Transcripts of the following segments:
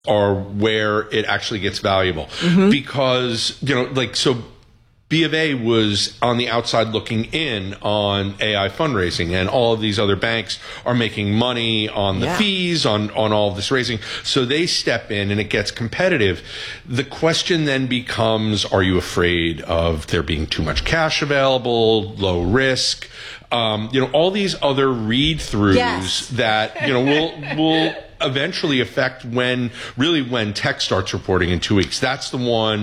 are where it actually gets valuable. Because, so B of A was on the outside looking in on AI fundraising, and all of these other banks are making money on the fees, on all of this raising. So they step in and it gets competitive. The question then becomes, are you afraid of there being too much cash available, low risk? All these other read-throughs that, will eventually affect when tech starts reporting in 2 weeks. That's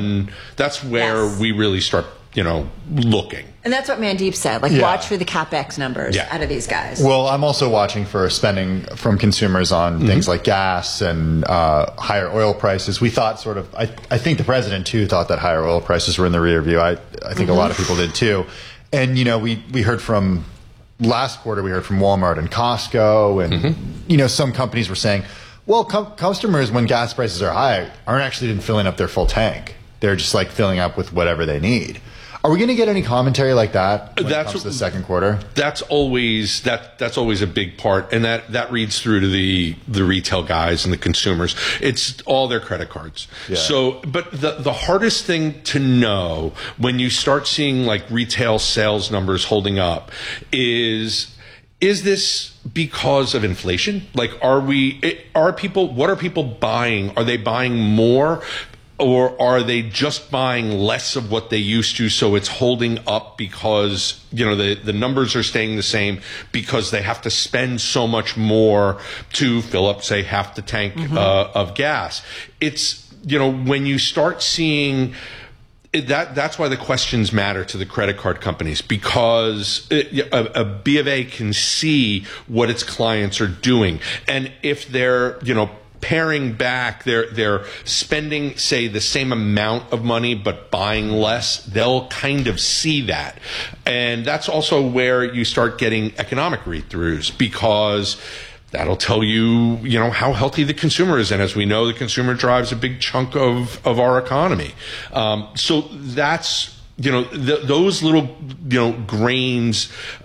where we really start, looking. And that's what Mandeep said. Watch for the CapEx numbers out of these guys. Well, I'm also watching for spending from consumers on things like gas and higher oil prices. We thought I think the president too thought that higher oil prices were in the rear view. I think a lot of people did too. And, we heard from last quarter, we heard from Walmart and Costco and, some companies were saying, well, customers, when gas prices are high, aren't actually filling up their full tank. They're just filling up with whatever they need. Are we going to get any commentary like that when it comes to the second quarter? That's always a big part, and that reads through to the retail guys and the consumers. It's all their credit cards. Yeah. So, but the hardest thing to know when you start seeing retail sales numbers holding up is this because of inflation? What are people buying? Are they buying more? Or are they just buying less of what they used to, so it's holding up because, the numbers are staying the same because they have to spend so much more to fill up, say, half the tank of gas? It's, when you start seeing that's why the questions matter to the credit card companies, because a B of A can see what its clients are doing. And if they're, paring back, they're spending, say, the same amount of money but buying less, they'll kind of see that. And that's also where you start getting economic read-throughs, because that'll tell you, how healthy the consumer is. And as we know, the consumer drives a big chunk of our economy. So that's, those little, grains,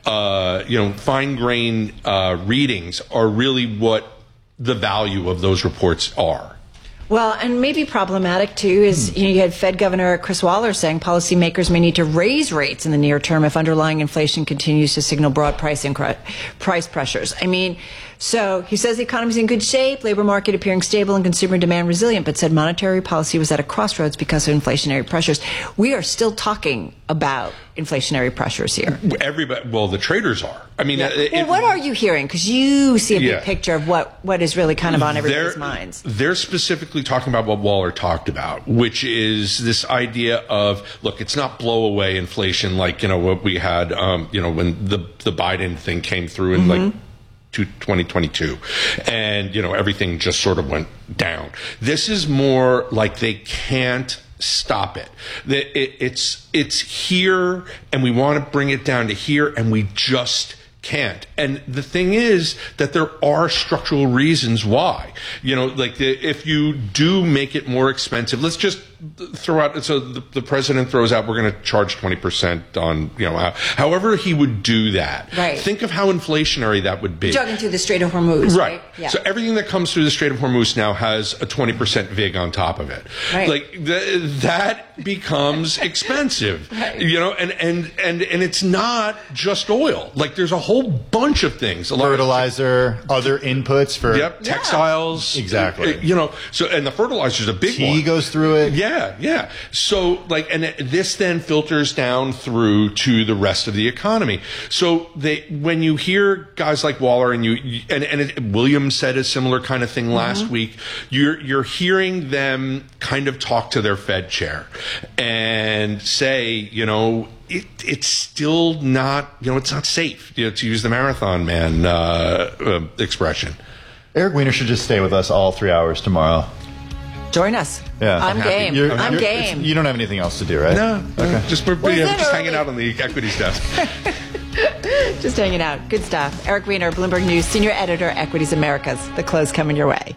fine grain readings are really what the value of those reports are. Well, and maybe problematic too is you had Fed Governor Chris Waller saying policymakers may need to raise rates in the near term if underlying inflation continues to signal broad price pressures. So he says the economy is in good shape, labor market appearing stable, and consumer demand resilient, but said monetary policy was at a crossroads because of inflationary pressures. We are still talking about inflationary pressures here. Everybody, the traders are. What are you hearing? Because you see a big picture of what is really kind of on everybody's minds. They're specifically talking about what Waller talked about, which is this idea of, look, it's not blow away inflation like, what we had, when the Biden thing came through in 2022, and everything just sort of went down. This is more like they can't stop it. It's here, and we want to bring it down to here, and we just can't. And the thing is that there are structural reasons why. If you do make it more expensive, let's just throw out, so the president throws out, we're going to charge 20% on, however he would do that. Right. Think of how inflationary that would be. You're talking through the Strait of Hormuz, right? Yeah. So everything that comes through the Strait of Hormuz now has a 20% VIG on top of it. Right. That becomes expensive. Right. And it's not just oil. There's a whole bunch of things. Fertilizer, other inputs for textiles. Exactly. So, and the fertilizer's a big one. Tea goes through it. Yeah. So, and this then filters down through to the rest of the economy. So when you hear guys like Waller and Williams said a similar kind of thing last week, you're hearing them kind of talk to their Fed chair and say, it's still not, it's not safe, to use the marathon man expression. Eric Weiner should just stay with us all 3 hours tomorrow. Join us. Yeah, I'm game. I'm game. You don't have anything else to do, right? No. Okay. Just hanging out on the equities desk. Just hanging out. Good stuff. Eric Weiner, Bloomberg News, Senior Editor, Equities Americas. The close coming your way.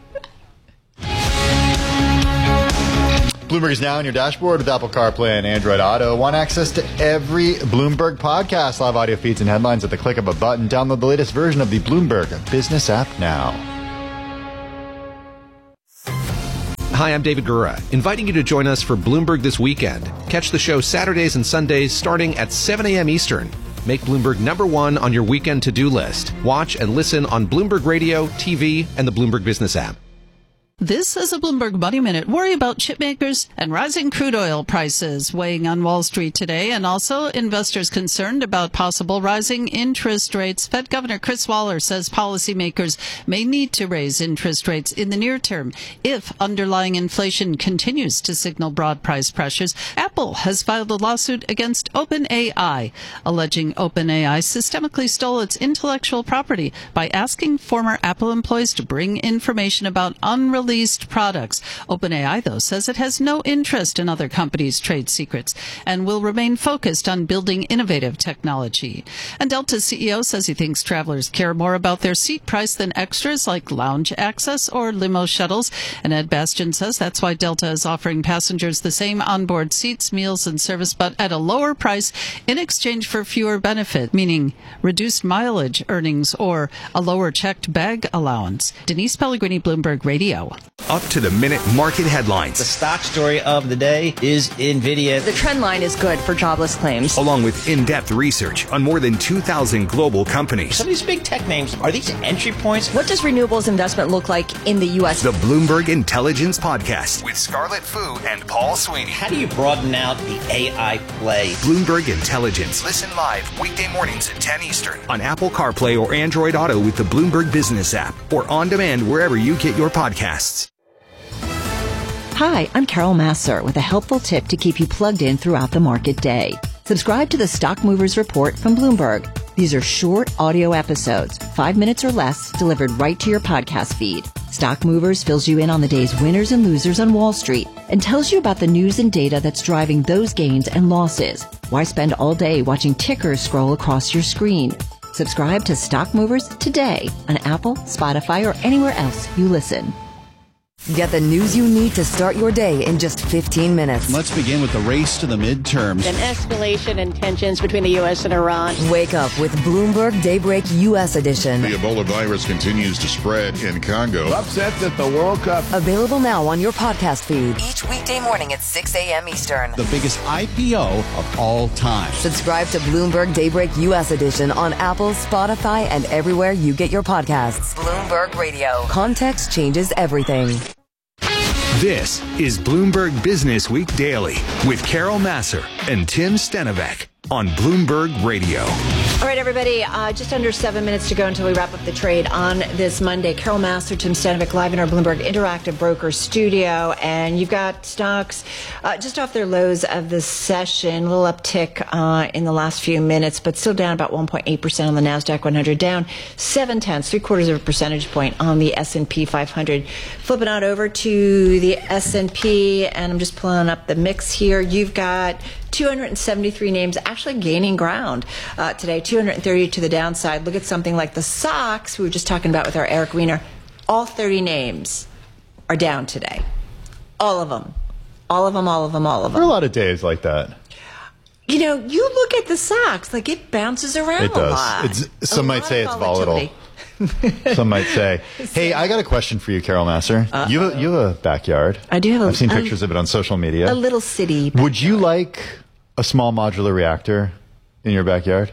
Bloomberg is now on your dashboard with Apple CarPlay and Android Auto. Want access to every Bloomberg podcast, live audio feeds, and headlines at the click of a button. Download the latest version of the Bloomberg Business app now. Hi, I'm David Gura, inviting you to join us for Bloomberg This Weekend. Catch the show Saturdays and Sundays starting at 7 a.m. Eastern. Make Bloomberg #1 on your weekend to-do list. Watch and listen on Bloomberg Radio, TV, and the Bloomberg Business app. This is a Bloomberg Money Minute. Worry about chip makers and rising crude oil prices weighing on Wall Street today, and also investors concerned about possible rising interest rates. Fed Governor Chris Waller says policymakers may need to raise interest rates in the near term if underlying inflation continues to signal broad price pressures. Apple has filed a lawsuit against OpenAI, alleging OpenAI systemically stole its intellectual property by asking former Apple employees to bring information about unreleased products. OpenAI, though, says it has no interest in other companies' trade secrets and will remain focused on building innovative technology. And Delta's CEO says he thinks travelers care more about their seat price than extras like lounge access or limo shuttles. And Ed Bastian says that's why Delta is offering passengers the same onboard seats, meals, and service, but at a lower price in exchange for fewer benefit, meaning reduced mileage earnings or a lower checked bag allowance. Denise Pellegrini, Bloomberg Radio. Up to the minute market headlines. The stock story of the day is NVIDIA. The trend line is good for jobless claims. Along with in-depth research on more than 2,000 global companies. Some of these big tech names, are these entry points? What does renewables investment look like in the U.S.? The Bloomberg Intelligence Podcast with Scarlett Fu and Paul Sweeney. How do you broaden out the AI play? Bloomberg Intelligence. Listen live weekday mornings at 10 Eastern on Apple CarPlay or Android Auto with the Bloomberg Business app or on demand wherever you get your podcasts. Hi, I'm Carol Massar with a helpful tip to keep you plugged in throughout the market day. Subscribe to the Stock Movers Report from Bloomberg. These are short audio episodes, 5 minutes or less, delivered right to your podcast feed. Stock Movers fills you in on the day's winners and losers on Wall Street and tells you about the news and data that's driving those gains and losses. Why spend all day watching tickers scroll across your screen? Subscribe to Stock Movers today on Apple, Spotify, or anywhere else you listen. Get the news you need to start your day in just 15 minutes. Let's begin with the race to the midterms. An escalation in tensions between the U.S. and Iran. Wake up with Bloomberg Daybreak U.S. edition. The Ebola virus continues to spread in Congo. Upsets at the World Cup. Available now on your podcast feed. Each weekday morning at 6 a.m. Eastern. The biggest IPO of all time. Subscribe to Bloomberg Daybreak U.S. edition on Apple, Spotify, and everywhere you get your podcasts. Bloomberg Radio. Context changes everything. This is Bloomberg Business Week Daily with Carol Massar and Tim Stenovec on Bloomberg Radio. All right, everybody, just under 7 minutes to go until we wrap up the trade on this Monday. Carol Massar, Tim Stenovec, live in our Bloomberg Interactive Broker studio. And you've got stocks just off their lows of the session, a little uptick in the last few minutes, but still down about 1.8% on the NASDAQ 100, down 0.7, 0.75 percentage point on the S&P 500. Flipping on over to the S&P, and I'm just pulling up the mix here. You've got 273 names actually gaining ground today, 230 to the downside. Look at something like the SOX we were just talking about with our Eric Weiner. All 30 names are down today. All of them. All of them, all of them, all of them. There are a lot of days like that. You know, you look at the SOX, like it bounces around a lot. It does. Some might say it's volatile. Some might say. Hey, I got a question for you, Carol Massar. You have a backyard. I do have I've seen pictures of it on social media. A little city backyard. Would you like a small modular reactor in your backyard?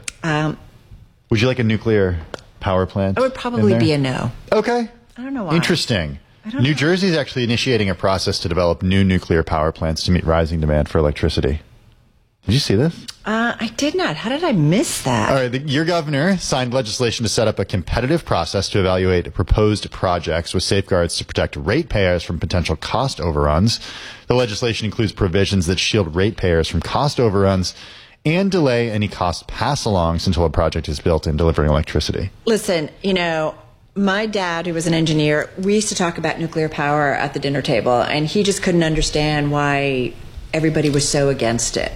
Would you like a nuclear power plant? It would probably be a no. Okay. I don't know why. Interesting. New Jersey is actually initiating a process to develop new nuclear power plants to meet rising demand for electricity. Did you see this? I did not. How did I miss that? All right. Your governor signed legislation to set up a competitive process to evaluate proposed projects with safeguards to protect ratepayers from potential cost overruns. The legislation includes provisions that shield ratepayers from cost overruns and delay any cost pass-alongs until a project is built and delivering electricity. Listen, you know, my dad, who was an engineer, we used to talk about nuclear power at the dinner table, and he just couldn't understand why everybody was so against it.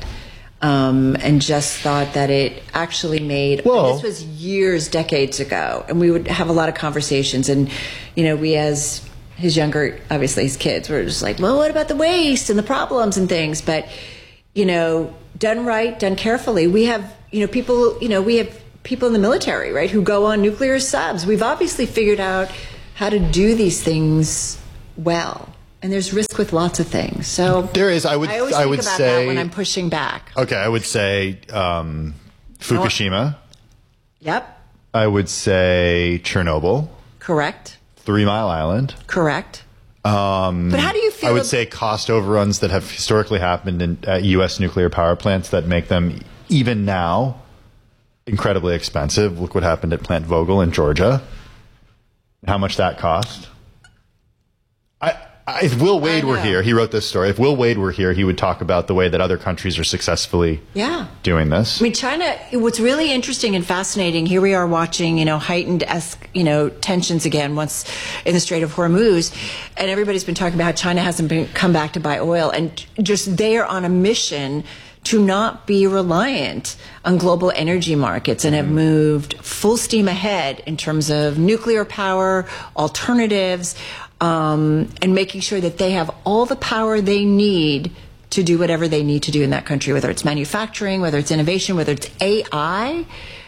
And just thought that it actually made, this was years, decades ago, and we would have a lot of conversations, and, you know, we as his younger, obviously his kids, were just like, well, what about the waste and the problems and things? But, you know, done right, done carefully, we have, you know, people, you know, we have people in the military, right, who go on nuclear subs. We've obviously figured out how to do these things well. And there's risk with lots of things. So there is. I would think about say that when I'm pushing back. Okay, I would say Fukushima. Yep. I would say Chernobyl. Correct. 3 Mile Island. Correct. But how do you feel? I would say cost overruns that have historically happened at U.S. nuclear power plants that make them, even now, incredibly expensive. Look what happened at Plant Vogtle in Georgia. How much that cost. If Will Wade were here, he wrote this story. If Will Wade were here, he would talk about the way that other countries are successfully doing this. I mean, China, what's really interesting and fascinating, here we are watching, heightened, tensions again once in the Strait of Hormuz. And everybody's been talking about how China hasn't come back to buy oil. And just they are on a mission to not be reliant on global energy markets and have moved full steam ahead in terms of nuclear power, alternatives, and making sure that they have all the power they need to do whatever they need to do in that country, whether it's manufacturing, whether it's innovation, whether it's AI,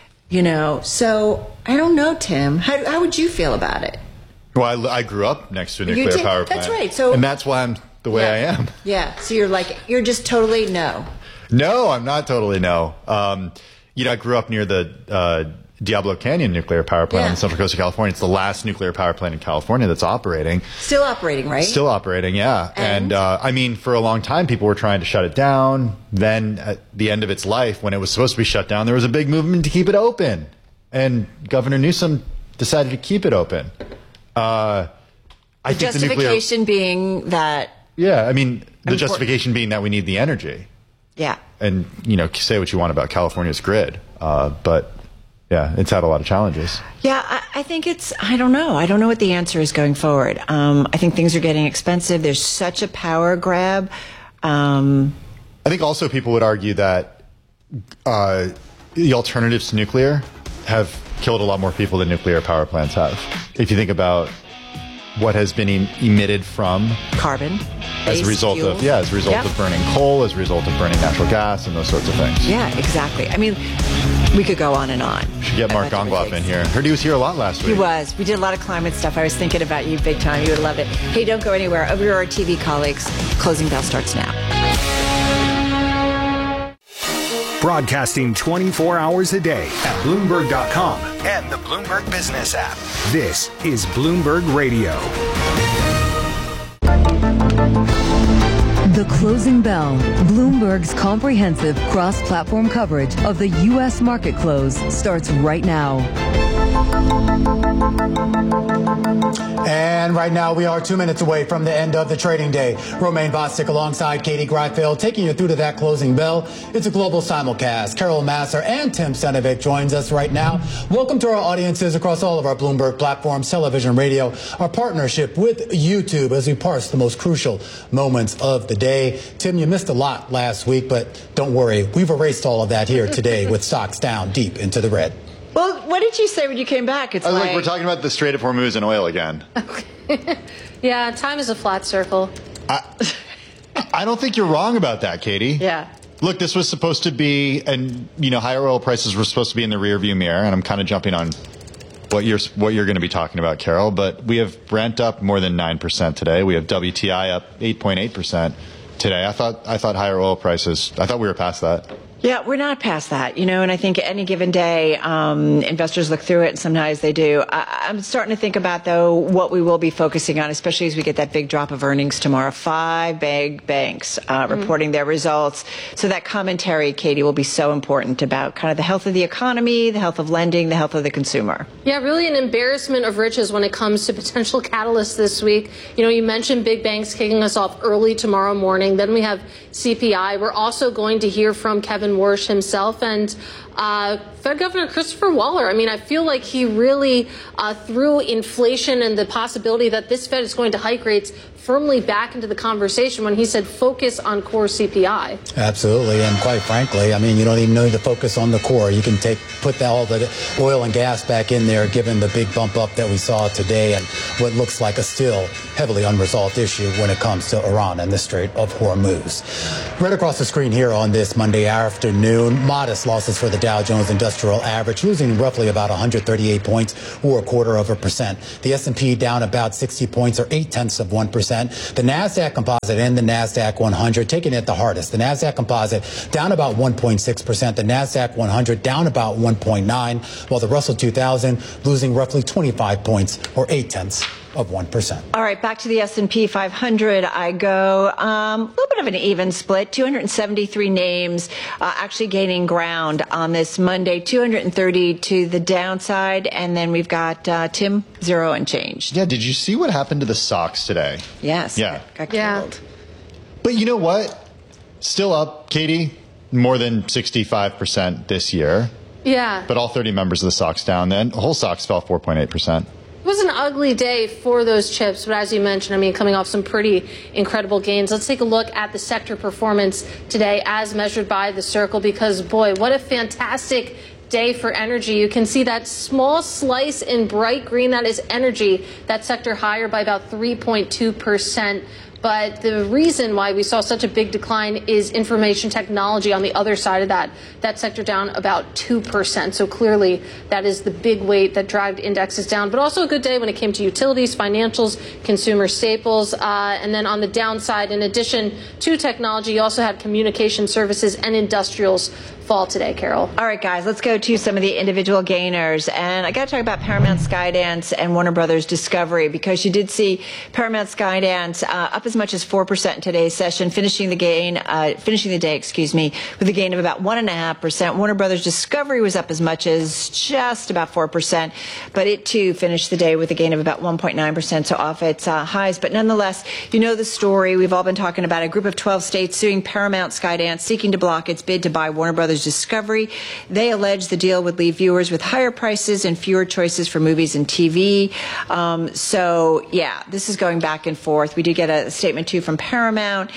So I don't know, Tim. How would you feel about it? Well, I grew up next to a nuclear power plant. That's right. So, and that's why I'm the way I am. Yeah. So you're just totally no. No, I'm not totally no. I grew up near the Diablo Canyon nuclear power plant on the Central Coast of California. It's the last nuclear power plant in California that's operating. Still operating, right? Still operating, yeah. And for a long time, people were trying to shut it down. Then at the end of its life, when it was supposed to be shut down, there was a big movement to keep it open. And Governor Newsom decided to keep it open. I think justification being that... Yeah, I mean, the justification being that we need the energy. Yeah. And, say what you want about California's grid. But... yeah, it's had a lot of challenges. Yeah, I think I don't know. I don't know what the answer is going forward. I think things are getting expensive. There's such a power grab. I think also people would argue that the alternatives to nuclear have killed a lot more people than nuclear power plants have. If you think about what has been emitted from carbon as a result of burning coal, as a result of burning natural gas, and those sorts of things. Yeah, exactly. I mean, we could go on and on. Should get Mark Gongloff in here. Heard he was here a lot last week. He was. We did a lot of climate stuff. I was thinking about you big time. You would love it. Hey, don't go anywhere. Over to our TV colleagues. Closing bell starts now. Broadcasting 24 hours a day at Bloomberg.com and the Bloomberg Business app. This is Bloomberg Radio. The Closing Bell, Bloomberg's comprehensive cross-platform coverage of the U.S. market close starts right now. And right now we are 2 minutes away from the end of the trading day. Romaine Bostick alongside Katie Greifeld taking you through to that closing bell. It's a global simulcast. Carol Massar and Tim Senovic joins us right now. Welcome to our audiences across all of our Bloomberg platforms, television, radio, our partnership with YouTube as we parse the most crucial moments of the day. Tim, you missed a lot last week, but don't worry. We've erased all of that here today with stocks down deep into the red. Well, what did you say when you came back? Look, we're talking about the Strait of Hormuz and oil again. Yeah, time is a flat circle. I don't think you're wrong about that, Katie. Yeah. Look, this was supposed to be, and higher oil prices were supposed to be in the rearview mirror, and I'm kind of jumping on what you're going to be talking about, Carol. But we have Brent up more than 9% today. We have WTI up 8.8% today. I thought higher oil prices. I thought we were past that. Yeah, we're not past that, and I think any given day, investors look through it, and sometimes they do. I'm starting to think about, though, what we will be focusing on, especially as we get that big drop of earnings tomorrow. 5 big banks reporting their results. So that commentary, Katie, will be so important about kind of the health of the economy, the health of lending, the health of the consumer. Yeah, really an embarrassment of riches when it comes to potential catalysts this week. You mentioned big banks kicking us off early tomorrow morning. Then we have CPI. We're also going to hear from Kevin Warsh himself and Fed Governor Christopher Waller. I mean, I feel like he really threw inflation and the possibility that this Fed is going to hike rates firmly back into the conversation when he said focus on core CPI. Absolutely. And quite frankly, I mean, you don't even need to focus on the core. You can put all the oil and gas back in there, given the big bump up that we saw today and what looks like a still heavily unresolved issue when it comes to Iran and the Strait of Hormuz. Right across the screen here on this Monday afternoon, modest losses for the Dow Dow Jones Industrial Average losing roughly about 138 points or 0.25%. The S&P down about 60 points or 0.8%. The NASDAQ Composite and the NASDAQ 100 taking it the hardest. The NASDAQ Composite down about 1.6%. The NASDAQ 100 down about 1.9%, while the Russell 2000 losing roughly 25 points or 0.8%. All right, back to the S&P 500 I go. A little bit of an even split, 273 names actually gaining ground on this Monday, 230 to the downside, and then we've got, Tim, 0 and change. Yeah, did you see what happened to the Sox today? Yes. Yeah. Got killed. But you know what? Still up, Katie, more than 65% this year. Yeah. But all 30 members of the Sox down. Then the whole Sox fell 4.8%. It was an ugly day for those chips, but as you mentioned, I mean, coming off some pretty incredible gains. Let's take a look at the sector performance today as measured by the Circle, because, boy, what a fantastic day for energy. You can see that small slice in bright green. That is energy. That sector higher by about 3.2%. But the reason why we saw such a big decline is information technology on the other side of that. That sector down about 2%. So clearly that is the big weight that dragged indexes down. But also a good day when it came to utilities, financials, consumer staples. And then on the downside, in addition to technology, you also had communication services and industrials fall today, Carol. All right, guys, let's go to some of the individual gainers. And I got to talk about Paramount Skydance and Warner Brothers Discovery, because you did see Paramount Skydance up as much as 4% in today's session, finishing the day, with a gain of about 1.5%. Warner Brothers Discovery was up as much as just about 4%, but it too finished the day with a gain of about 1.9%, so off its highs. But nonetheless, you know the story. We've all been talking about a group of 12 states suing Paramount Skydance, seeking to block its bid to buy Warner Brothers Discovery. They allege the deal would leave viewers with higher prices and fewer choices for movies and TV. So, yeah, this is going back and forth. We did get a statement, too, from Paramount.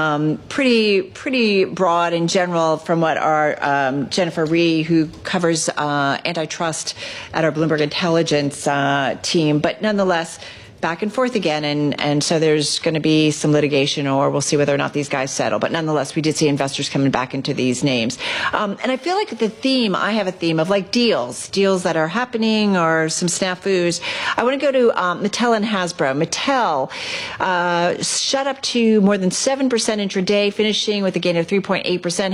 Pretty broad in general from what our Jennifer Rhee, who covers antitrust at our Bloomberg Intelligence team. But nonetheless, back and forth again, and so there's going to be some litigation, or we'll see whether or not these guys settle. But nonetheless, we did see investors coming back into these names. And I feel like I have a theme of like deals that are happening or some snafus. I want to go to Mattel and Hasbro. Mattel shot up to more than 7% intraday, finishing with a gain of 3.8%.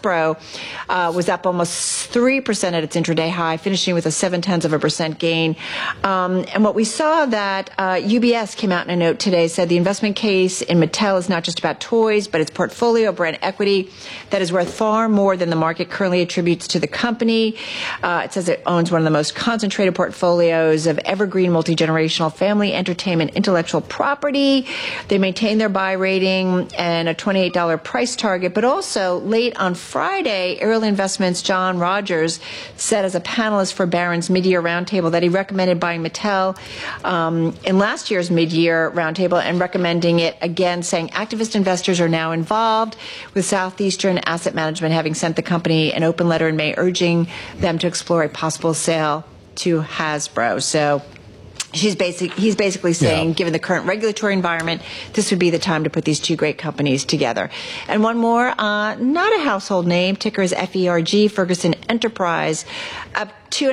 Hasbro was up almost 3% at its intraday high, finishing with a 0.7% gain. And what we saw that UBS came out in a note today, said the investment case in Mattel is not just about toys, but its portfolio of brand equity that is worth far more than the market currently attributes to the company. It says it owns one of the most concentrated portfolios of evergreen, multi-generational family entertainment intellectual property. They maintain their buy rating and a $28 price target. But also, late on Friday, Ariel Investments' John Rogers said as a panelist for Barron's mid-year roundtable that he recommended buying Mattel in last year's mid-year roundtable and recommending it again, saying activist investors are now involved, with Southeastern Asset Management having sent the company an open letter in May urging them to explore a possible sale to Hasbro. So he's basically saying, given the current regulatory environment, this would be the time to put these two great companies together. And one more, not a household name, ticker is FERG, Ferguson Enterprise, up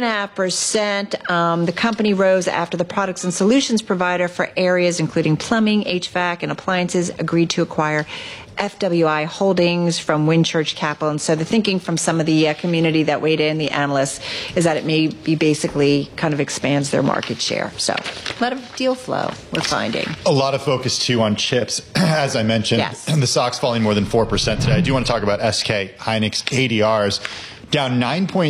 2.5%. The company rose after the products and solutions provider for areas including plumbing, HVAC, and appliances agreed to acquire FWI Holdings from Winchurch Capital. And so the thinking from some of the community that weighed in, the analysts, is that it may be basically kind of expands their market share. So a lot of deal flow we're finding. A lot of focus, too, on chips, as I mentioned. Yes. The stock's falling more than 4% today. I do want to talk about SK Hynix ADRs, down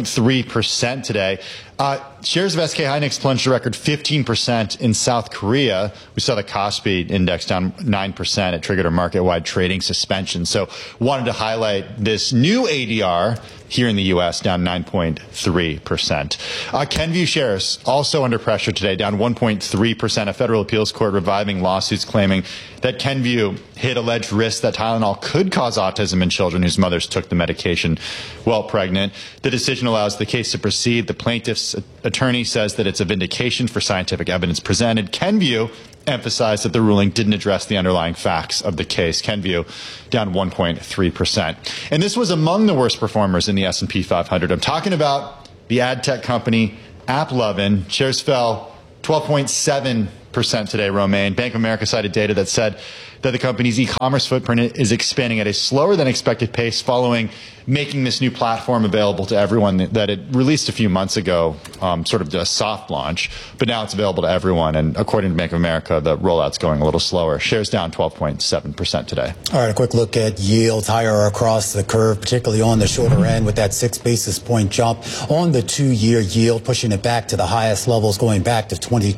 9.3% today. Shares of SK Hynix plunged a record 15% in South Korea. We saw the Kospi index down 9%. It triggered a market-wide trading suspension. So wanted to highlight this new ADR here in the U.S., down 9.3%. Kenvue shares also under pressure today, down 1.3%. A federal appeals court reviving lawsuits claiming that Kenvue hid alleged risks that Tylenol could cause autism in children whose mothers took the medication while pregnant. The decision allows the case to proceed. The plaintiffs case. Attorney says that it's a vindication for scientific evidence presented. Kenvue emphasized that the ruling didn't address the underlying facts of the case. Kenvue down 1.3%. And this was among the worst performers in the S&P 500. I'm talking about the ad tech company AppLovin. Shares fell 12.7% today, Romaine. Bank of America cited data that said that the company's e-commerce footprint is expanding at a slower than expected pace following making this new platform available to everyone that it released a few months ago, sort of a soft launch, but now it's available to everyone. And according to Bank of America, the rollout's going a little slower. Shares down 12.7% today. All right, a quick look at yields higher across the curve, particularly on the shorter end with that 6 basis point jump on the 2-year yield, pushing it back to the highest levels going back to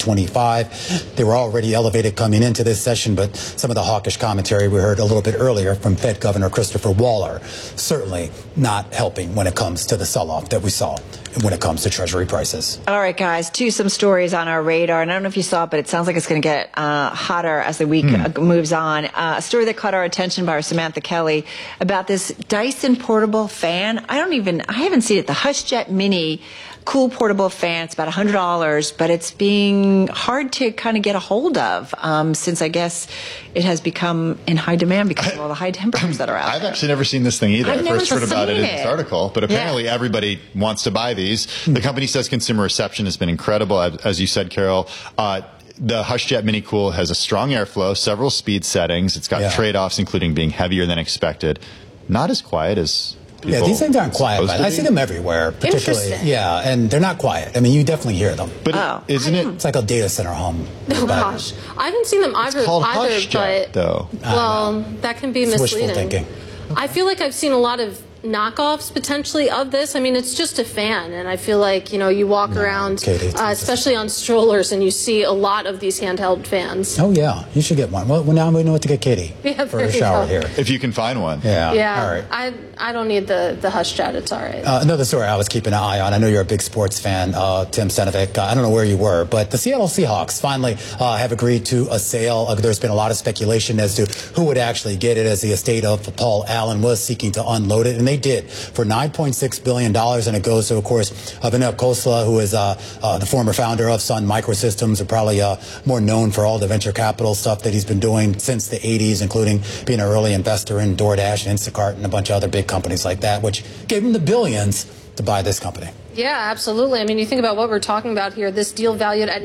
2025. They were already elevated coming into this session, but some of the hawkish commentary we heard a little bit earlier from Fed Governor Christopher Waller certainly not helping when it comes to the sell-off that we saw when it comes to Treasury prices. All right, guys, some stories on our radar. And I don't know if you saw it, but it sounds like it's going to get hotter as the week moves on. A story that caught our attention by our Samantha Kelly about this Dyson portable fan. I haven't seen it. The HushJet Mini cool portable fan. It's about $100, but it's being hard to kind of get a hold of since I guess it has become in high demand because of all the high temperatures that are out I've actually never seen this thing either. I first heard about it in this article, but apparently everybody wants to buy these. The company says consumer reception has been incredible, as you said, Carol. The HushJet Mini Cool has a strong airflow, several speed settings. It's got trade-offs, including being heavier than expected. Not as quiet as people. Yeah, these things aren't quiet, but I see them everywhere, particularly. Yeah, and they're not quiet. I mean, you definitely hear them. But isn't it? It's like a data center home. Oh gosh, I haven't seen them either. It's called HushJet, though. Well, that can be misleading. Wishful thinking. I feel like I've seen a lot of knockoffs potentially of this. I mean, it's just a fan, and I feel like you walk around, especially on strollers, and you see a lot of these handheld fans. Oh yeah, you should get one. Well, now we know what to get Katie for a shower here. If you can find one. Yeah. All right. I don't need the HushJet. It's all right. Another story I was keeping an eye on. I know you're a big sports fan, Tim Stenovic. I don't know where you were, but the Seattle Seahawks finally have agreed to a sale. There's been a lot of speculation as to who would actually get it, as the estate of Paul Allen was seeking to unload it, and they did for $9.6 billion, and it goes to, of course, Vinod Khosla, who is the former founder of Sun Microsystems, and probably more known for all the venture capital stuff that he's been doing since the 80s, including being an early investor in DoorDash and Instacart and a bunch of other big companies like that, which gave him the billions to buy this company. Yeah, absolutely. I mean, you think about what we're talking about here, this deal valued at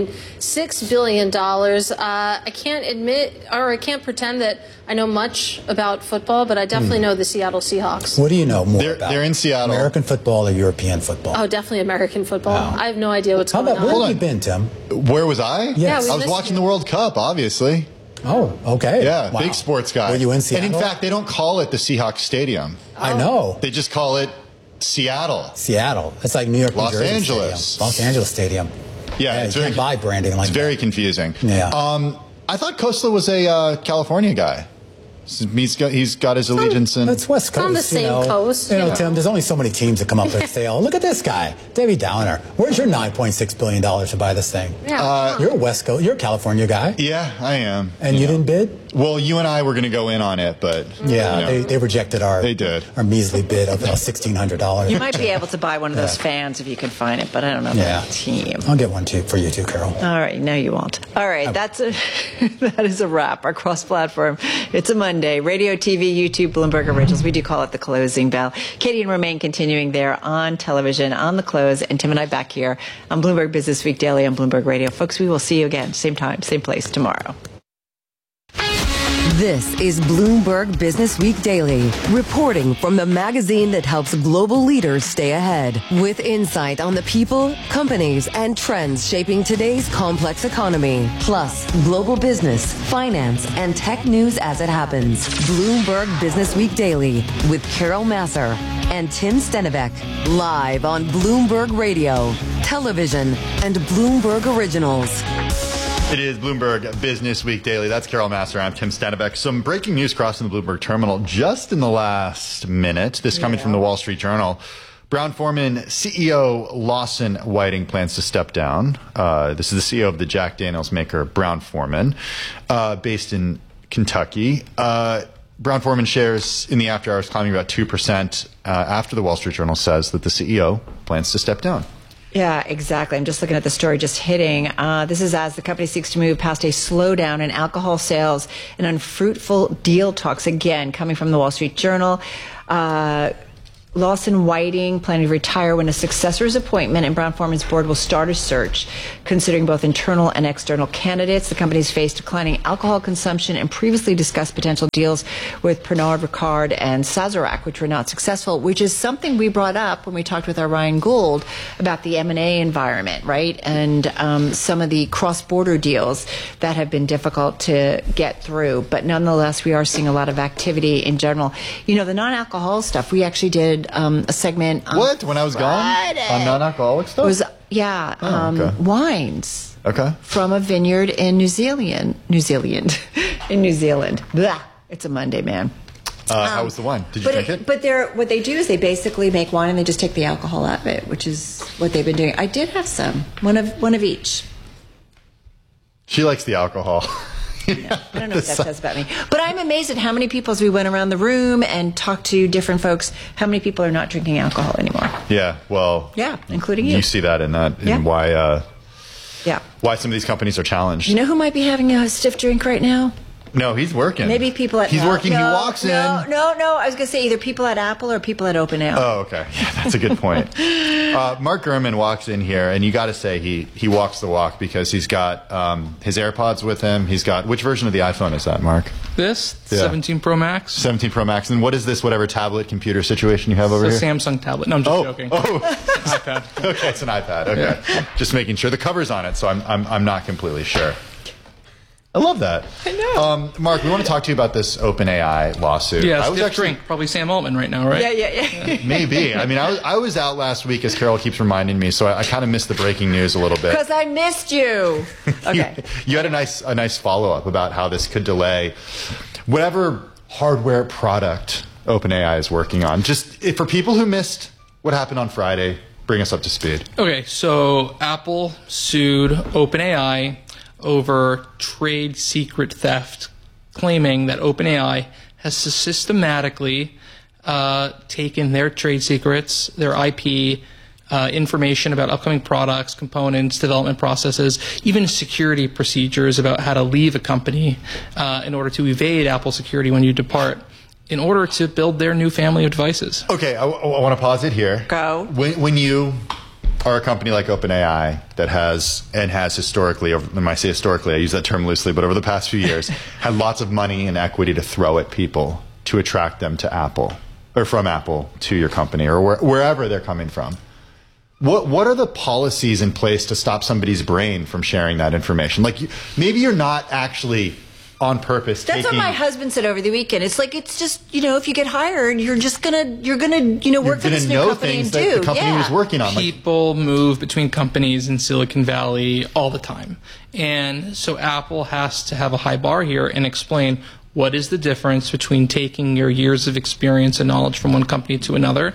$9.6 billion. I can't admit, or I can't pretend that I know much about football, but I definitely know the Seattle Seahawks. What do you know more about? They're in Seattle. American football or European football? Oh, definitely American football. I have no idea what's going on. Where have you been, Tim? Where was I? Yes. I was watching the World Cup, obviously. Oh, okay. Yeah, wow. Big sports guy. Were you in Seattle? And in fact, they don't call it the Seahawks Stadium. I know. They just call it Seattle. Seattle. It's like New York, Los New Jersey Angeles. Stadium. Los Angeles Stadium. Yeah, it's very buy branding like it's very confusing. Yeah. I thought Khosla was a California guy. He's got his allegiance in. It's West Coast. On the same coast. You know, Tim, there's only so many teams that come up and say, oh, look at this guy, Debbie Downer. Where's your $9.6 billion to buy this thing? Yeah. You're a West Coast. You're a California guy. Yeah, I am. And you didn't bid? Well, you and I were going to go in on it, but yeah, they rejected our measly bid of $1,600. You might be able to buy one of those fans if you can find it, but I don't know about the team. I'll get one too for you too, Carol. All right, no, you won't. All right, that is a wrap. Our cross-platform. It's a Monday. Radio, TV, YouTube, Bloomberg Originals. We do call it the closing bell. Katie and Romaine continuing there on television on the close, and Tim and I back here on Bloomberg Business Week Daily on Bloomberg Radio. Folks, we will see you again, same time, same place tomorrow. This is Bloomberg Business Week Daily, reporting from the magazine that helps global leaders stay ahead, with insight on the people, companies, and trends shaping today's complex economy, plus global business, finance, and tech news as it happens. Bloomberg Business Week Daily with Carol Massar and Tim Stenovic, live on Bloomberg Radio, television, and Bloomberg Originals. It is Bloomberg Business Week Daily. That's Carol Massar. I'm Tim Stenovic. Some breaking news crossing the Bloomberg terminal just in the last minute. This coming from the Wall Street Journal. Brown-Forman CEO Lawson Whiting plans to step down. This is the CEO of the Jack Daniels maker Brown-Forman, based in Kentucky. Brown-Forman shares in the after hours climbing about 2% after the Wall Street Journal says that the CEO plans to step down. Yeah, exactly. I'm just looking at the story just hitting. This is as the company seeks to move past a slowdown in alcohol sales and unfruitful deal talks, again, coming from the Wall Street Journal. Lawson Whiting planning to retire when a successor's appointment, and Brown-Forman's board will start a search considering both internal and external candidates. The company's faced declining alcohol consumption and previously discussed potential deals with Pernod Ricard and Sazerac, which were not successful, which is something we brought up when we talked with our Ryan Gould about the M&A environment, right? And some of the cross-border deals that have been difficult to get through. But nonetheless, we are seeing a lot of activity in general. You know, the non-alcohol stuff, we actually did a segment on when I was gone on non-alcoholic stuff. Was wines. Okay. From a vineyard in New Zealand. Blah. It's a Monday, man. How was the wine? Did you drink it? But what they do is they basically make wine and they just take the alcohol out of it, which is what they've been doing. I did have some, one of each. She likes the alcohol. I don't know what that says about me. But I'm amazed at how many people, as we went around the room and talked to different folks, how many people are not drinking alcohol anymore. Yeah, well. Yeah, including you. You see that in why some of these companies are challenged. You know who might be having a stiff drink right now? No, he's working. Maybe people at... He's working, he walks in. No. I was going to say either people at Apple or people at OpenAI. Oh, okay. Yeah, that's a good point. Mark Gurman walks in here, and you got to say he walks the walk because he's got his AirPods with him. He's got... Which version of the iPhone is that, Mark? This? 17 Pro Max. 17 Pro Max. And what is this, whatever tablet computer situation you have over here? It's a Samsung tablet. No, I'm just joking. Oh. iPad. Okay, it's an iPad. Okay. Yeah. Just making sure. The cover's on it, so I'm not completely sure. I love that. I know. Mark, we want to talk to you about this OpenAI lawsuit. Yeah, stiff drink. Probably Sam Altman right now, right? Yeah. Maybe. I mean, I was out last week, as Carol keeps reminding me, so I kind of missed the breaking news a little bit. Because I missed you. Okay. You had a nice follow-up about how this could delay whatever hardware product OpenAI is working on. Just for people who missed what happened on Friday, bring us up to speed. Okay, so Apple sued OpenAI over trade secret theft, claiming that OpenAI has systematically taken their trade secrets, their IP, information about upcoming products, components, development processes, even security procedures about how to leave a company in order to evade Apple security when you depart, in order to build their new family of devices. Okay, I want to pause it here. Go. When you are a company like OpenAI that has historically, when I say historically, I use that term loosely, but over the past few years, had lots of money and equity to throw at people to attract them to Apple, or from Apple to your company, or wherever they're coming from. What are the policies in place to stop somebody's brain from sharing that information? Like, maybe you're not actually on purpose. That's what my husband said over the weekend. It's like, it's just, if you get hired, you're gonna work for this new company and do. The company was working on. People move between companies in Silicon Valley all the time. And so Apple has to have a high bar here and explain what is the difference between taking your years of experience and knowledge from one company to another,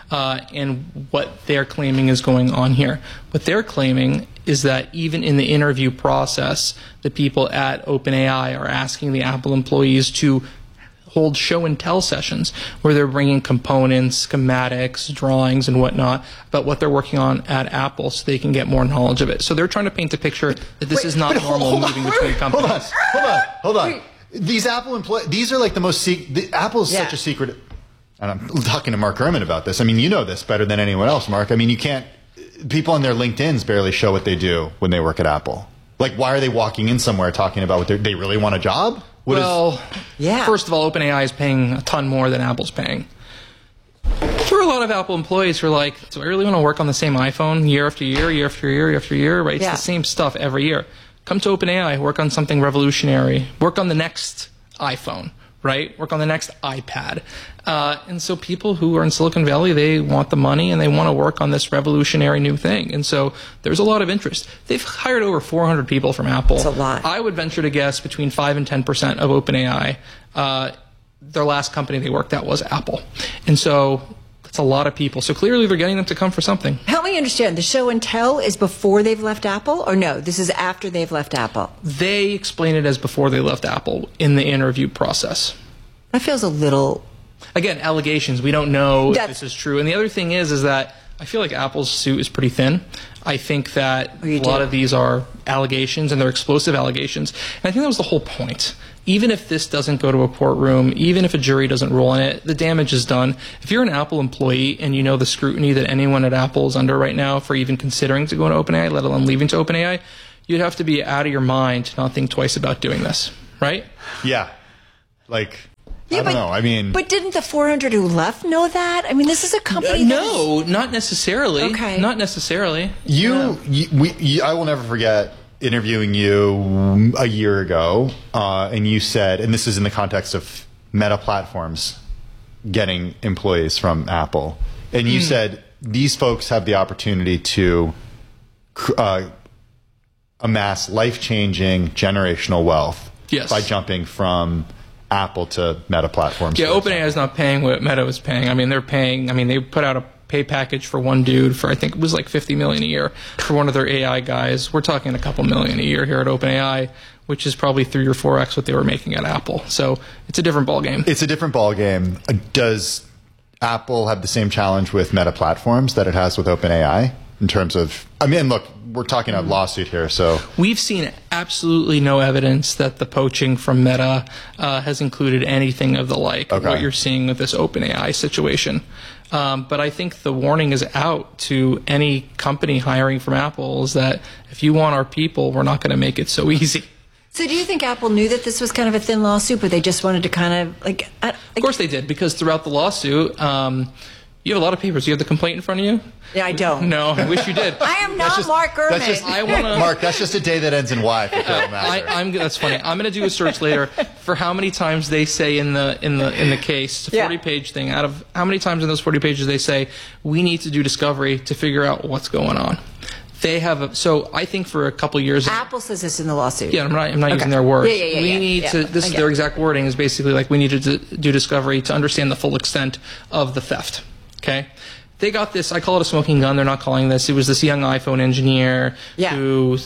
and what they're claiming is going on here. What they're claiming is that even in the interview process, the people at OpenAI are asking the Apple employees to hold show and tell sessions where they're bringing components, schematics, drawings, and whatnot about what they're working on at Apple so they can get more knowledge of it. So they're trying to paint a picture that this is not normal moving between companies. Hold on. These Apple employees, these are like the most Apple's such a secret. And I'm talking to Mark Gurman about this. I mean, you know this better than anyone else, Mark. I mean, people on their LinkedIns barely show what they do when they work at Apple. Like, why are they walking in somewhere talking about what they really want a job? First of all, OpenAI is paying a ton more than Apple's paying. There are a lot of Apple employees who are like, do I really want to work on the same iPhone year after year, year after year, year after year, right? It's the same stuff every year. Come to OpenAI, work on something revolutionary, work on the next iPhone, right? Work on the next iPad. And so people who are in Silicon Valley, they want the money and they want to work on this revolutionary new thing. And so there's a lot of interest. They've hired over 400 people from Apple. That's a lot. I would venture to guess between 5 and 10% of OpenAI, their last company they worked at was Apple. And so that's a lot of people. So clearly they're getting them to come for something. Help me understand. The show and tell is before they've left Apple? Or no, this is after they've left Apple? They explain it as before they left Apple in the interview process. That feels a little... Again, allegations. We don't know if this is true. And the other thing is that I feel like Apple's suit is pretty thin. I think that a lot of these are allegations, and they're explosive allegations. And I think that was the whole point. Even if this doesn't go to a courtroom, even if a jury doesn't rule on it, the damage is done. If you're an Apple employee and you know the scrutiny that anyone at Apple is under right now for even considering to go into OpenAI, let alone leaving to OpenAI, you'd have to be out of your mind to not think twice about doing this, right? Yeah. Like, I don't know. I mean, but didn't the 400 who left know that? I mean, this is a company. No, not necessarily. Okay. Not necessarily. I will never forget interviewing you a year ago, and you said, and this is in the context of Meta Platforms getting employees from Apple, and you said these folks have the opportunity to amass life-changing generational wealth by jumping from Apple to Meta Platforms. Yeah, OpenAI is not paying what Meta was paying. I mean, they put out a pay package for one dude for, I think it was like $50 million a year for one of their AI guys. We're talking a couple million a year here at OpenAI, which is probably 3 or 4x what they were making at Apple. So it's a different ballgame. It's a different ballgame. Does Apple have the same challenge with Meta Platforms that it has with OpenAI in terms of, I mean, look, we're talking a lawsuit here, so. We've seen absolutely no evidence that the poaching from Meta has included anything of the like of what you're seeing with this OpenAI situation. But I think the warning is out to any company hiring from Apple is that if you want our people, we're not going to make it so easy. So do you think Apple knew that this was kind of a thin lawsuit, but they just wanted to kind of like... Of course they did, because throughout the lawsuit, you have a lot of papers. You have the complaint in front of you? Yeah, I don't. No, I wish you did. I am not Mark Gurman. Mark, that's just a day that ends in Y for Carol Massar. That's funny. I'm going to do a search later for how many times they say in the case, it's a 40-page thing, out of how many times in those 40 pages they say, we need to do discovery to figure out what's going on. They have so I think for a couple years. Apple says this in the lawsuit. Yeah, I'm not using their words. We need to. This is their exact wording. Is basically like we need to do discovery to understand the full extent of the theft. Okay, they got this. I call it a smoking gun. They're not calling this. It was this young iPhone engineer who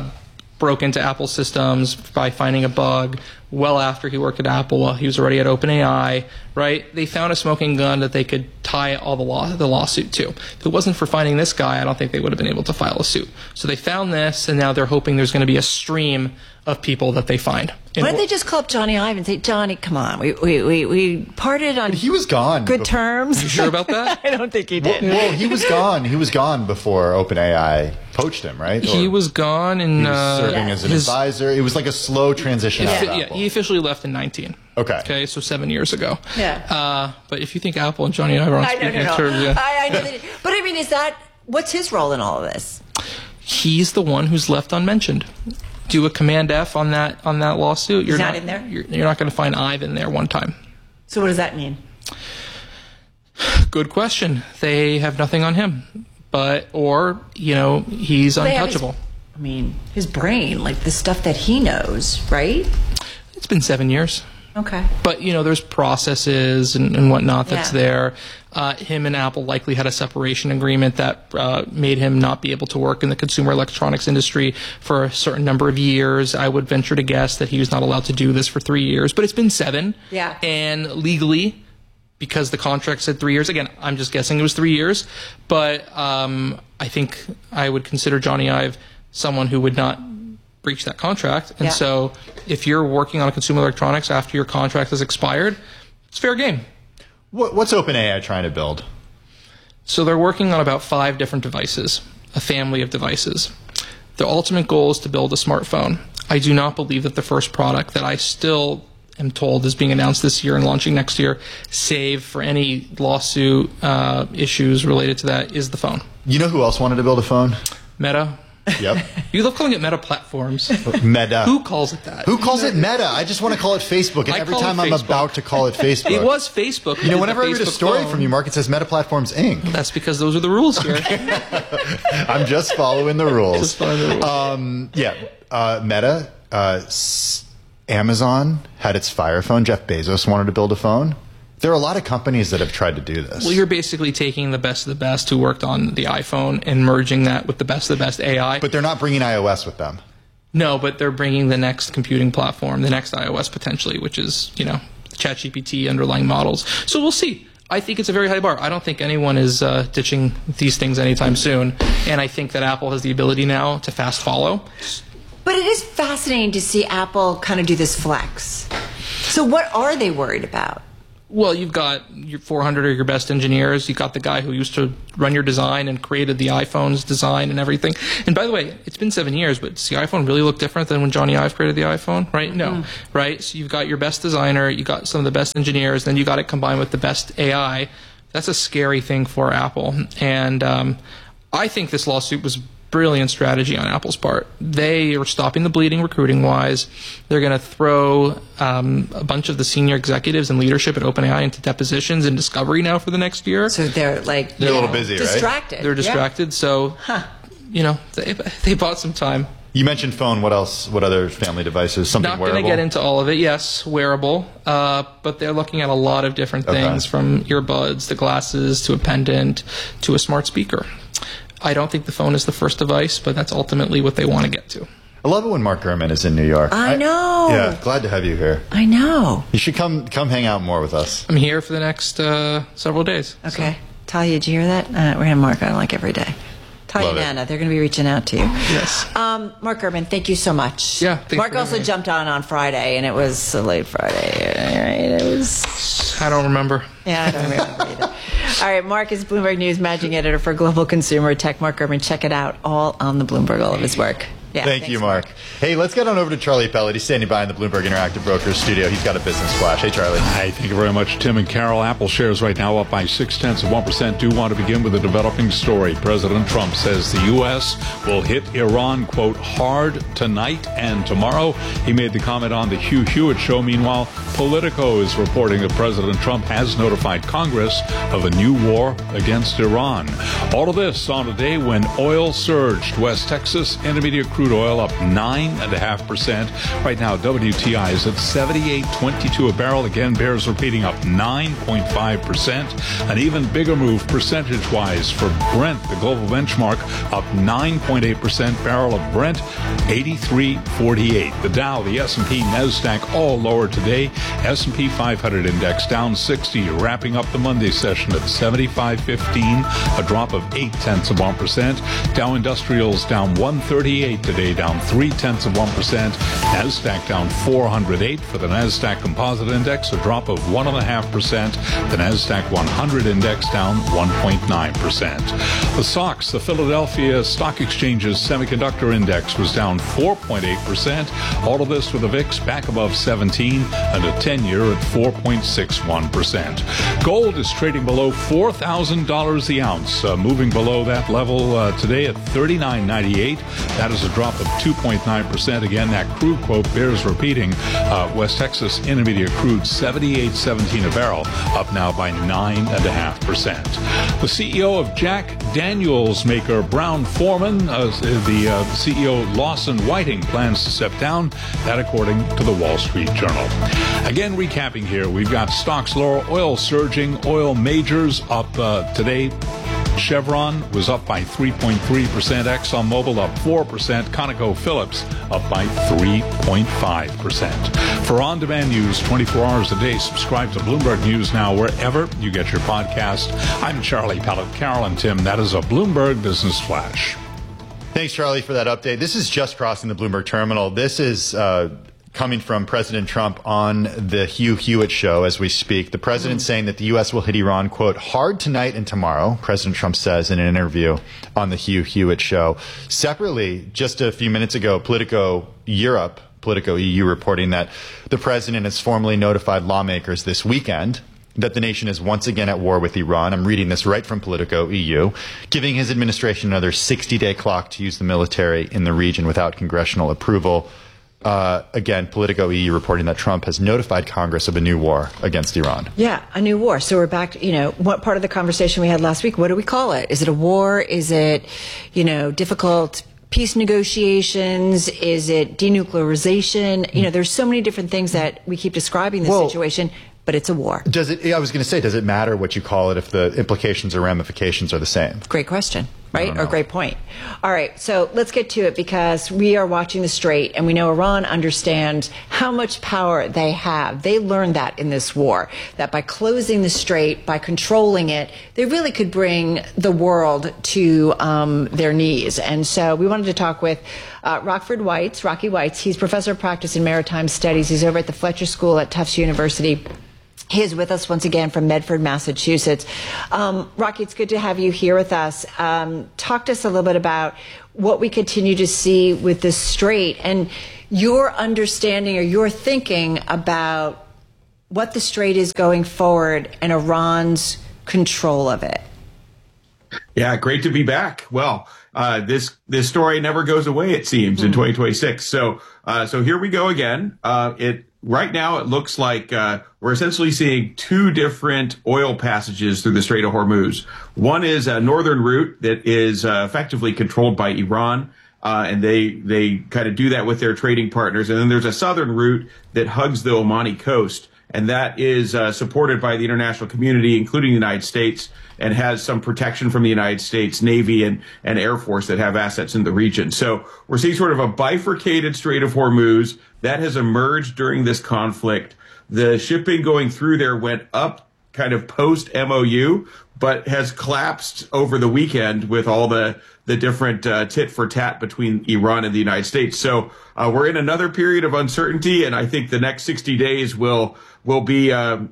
broke into Apple systems by finding a bug well after he worked at Apple while he was already at OpenAI, right? They found a smoking gun that they could tie all the lawsuit to. If it wasn't for finding this guy, I don't think they would have been able to file a suit. So they found this, and now they're hoping there's going to be a stream of people that they find. Why don't they just call up Johnny Ive and say, Johnny, come on, we parted on he was gone good terms. You sure about that? I don't think he did. Well, he was gone. He was gone before OpenAI poached him, right? He was gone, and he was serving as an advisor. It was like a slow transition out of Apple. He officially left in 19. Okay, so 7 years ago. Yeah. But if you think Apple and Johnny Ive are on speaking terms, I know that. But I mean, what's his role in all of this? He's the one who's left unmentioned. Do a Command F on that lawsuit. He's not in there? You're not going to find Ive in there one time. So what does that mean? Good question. They have nothing on him, he's untouchable. His brain, like the stuff that he knows, right? It's been 7 years. Okay. But, there's processes and whatnot that's there. Him and Apple likely had a separation agreement that made him not be able to work in the consumer electronics industry for a certain number of years. I would venture to guess that he was not allowed to do this for 3 years. But it's been 7. Yeah. And legally, because the contract said 3 years, again, I'm just guessing it was 3 years. But I think I would consider Johnny Ive someone who would not breach that contract. And so if you're working on consumer electronics after your contract has expired, it's fair game. What's OpenAI trying to build? So they're working on about 5 different devices, a family of devices. Their ultimate goal is to build a smartphone. I do not believe that the first product that I still am told is being announced this year and launching next year, save for any lawsuit issues related to that, is the phone. You know who else wanted to build a phone? Meta. Yep. You love calling it Meta Platforms. Meta. Who calls it that? Who calls it Meta? I just want to call it Facebook, and every time I'm about to call it Facebook. It was Facebook. Whenever I read a story from you, Mark, it says Meta Platforms Inc. That's because those are the rules here. I'm just following the rules. Just following the rules. Meta, Amazon had its Fire phone. Jeff Bezos wanted to build a phone. There are a lot of companies that have tried to do this. Well, you're basically taking the best of the best who worked on the iPhone and merging that with the best of the best AI. But they're not bringing iOS with them. No, but they're bringing the next computing platform, the next iOS potentially, which is, ChatGPT underlying models. So we'll see. I think it's a very high bar. I don't think anyone is ditching these things anytime soon. And I think that Apple has the ability now to fast follow. But it is fascinating to see Apple kind of do this flex. So what are they worried about? Well, you've got your 400 of your best engineers. You've got the guy who used to run your design and created the iPhone's design and everything. And by the way, it's been 7 years, but does the iPhone really look different than when Johnny Ive created the iPhone? Right? No. Right? So you've got your best designer, you've got some of the best engineers, then you got it combined with the best AI. That's a scary thing for Apple. And I think this lawsuit was brilliant strategy on Apple's part. They are stopping the bleeding recruiting-wise. They're going to throw a bunch of the senior executives and leadership at OpenAI into depositions and discovery now for the next year. So they're a little busy, distracted. right? They're distracted. So, they bought some time. You mentioned phone. What else? What other family devices? Something Not wearable? going to get into all of it. Yes, wearable. But they're looking at a lot of different things, from earbuds to glasses to a pendant to a smart speaker. I don't think the phone is the first device, but that's ultimately what they want to get to. I love it when Mark Gurman is in New York. I know. Yeah, glad to have you here. I know. You should come hang out more with us. I'm here for the next several days. Okay. So. Talia, did you hear that? We're going to Mark on like every day. Talia and Anna, they're going to be reaching out to you. Yes. Mark Gurman, thank you so much. Yeah, thanks. Mark also jumped on Friday, and it was a late Friday. Right? It was. I don't remember. Yeah, I don't remember either. All right, Mark is Bloomberg News managing editor for Global Consumer Tech. Mark Gurman, check it out, all on the Bloomberg, all of his work. Yeah, Thank you, Mark. Hey, let's get on over to Charlie Pellet. He's standing by in the Bloomberg Interactive Brokers studio. He's got a business flash. Hey, Charlie. Hi, thank you very much, Tim and Carol. Apple shares right now up by 0.6%. Do want to begin with a developing story. President Trump says the U.S. will hit Iran, quote, hard tonight and tomorrow. He made the comment on the Hugh Hewitt show. Meanwhile, Politico is reporting that President Trump has notified Congress of a new war against Iran. All of this on a day when oil surged. West Texas Intermediate crude oil up 9.5%. Right now, WTI is at $78.22 a barrel. Again, bears repeating up 9.5%. An even bigger move percentage-wise for Brent, the global benchmark, up 9.8%. Barrel of Brent, 83.48. The Dow, the S&P, NASDAQ, all lower today. S&P 500 index down 60, wrapping up the Monday session at 75.15, a drop of 0.8%. Dow Industrials down 138 today, down 0.3%. NASDAQ down 408 for the NASDAQ Composite Index, a drop of 1.5%. The NASDAQ 100 Index down 1.9%. The SOX, the Philadelphia Stock Exchange's Semiconductor Index, was down 4.8%. All of this with a VIX back above 17 and a 10-year at 4.61%. Gold is trading below $4,000 the ounce, moving below that level today at $39.98. That is a drop of 2.9%. Again, that crude quote bears repeating. West Texas Intermediate crude 78.17 a barrel, up now by 9.5%. The CEO of Jack Daniels maker Brown-Forman, the CEO Lawson Whiting, plans to step down. That according to the Wall Street Journal. Again, recapping here, we've got stocks lower, oil surging, oil majors up today. Chevron was up by 3.3%, ExxonMobil up 4%, ConocoPhillips up by 3.5%. For on-demand news 24 hours a day, subscribe to Bloomberg News Now wherever you get your podcast. I'm Charlie Pellet. Carol and Tim, that is a Bloomberg Business Flash. Thanks, Charlie, for that update. This is just crossing the Bloomberg terminal. This is coming from President Trump on the Hugh Hewitt show as we speak. The president saying that the U.S. will hit Iran, quote, hard tonight and tomorrow, President Trump says in an interview on the Hugh Hewitt show. Separately, just a few minutes ago, Politico Europe, Politico EU, reporting that the president has formally notified lawmakers this weekend that the nation is once again at war with Iran. I'm reading this right from Politico EU, giving his administration another 60-day clock to use the military in the region without congressional approval. Again, Politico EU reporting that Trump has notified Congress of a new war against Iran. Yeah, a new war. So we're back to, what part of the conversation we had last week, what do we call it? Is it a war? Is it, difficult peace negotiations? Is it denuclearization? There's so many different things that we keep describing this situation, but it's a war. I was going to say, does it matter what you call it if the implications or ramifications are the same? Great question. right? Or great point. All right, so let's get to it because we are watching the Strait and we know Iran understands how much power they have. They learned that in this war, that by closing the Strait, by controlling it, they really could bring the world to their knees. And so we wanted to talk with Rocky Weitz. He's professor of practice in maritime studies. He's over at the Fletcher School at Tufts University. He is with us once again from Medford, Massachusetts. Rocky, it's good to have you here with us. Talk to us a little bit about what we continue to see with this Strait and your understanding or your thinking about what the Strait is going forward and Iran's control of it. Yeah, great to be back. Well, this story never goes away, it seems, in 2026. So here we go again. Right now, it looks like we're essentially seeing two different oil passages through the Strait of Hormuz. One is a northern route that is effectively controlled by Iran, and they kind of do that with their trading partners. And then there's a southern route that hugs the Omani coast, and that is supported by the international community, including the United States, and has some protection from the United States Navy and Air Force that have assets in the region. So we're seeing sort of a bifurcated Strait of Hormuz that has emerged during this conflict. The shipping going through there went up kind of post MOU, but has collapsed over the weekend with all the different tit for tat between Iran and the United States. So we're in another period of uncertainty, and I think the next 60 days will be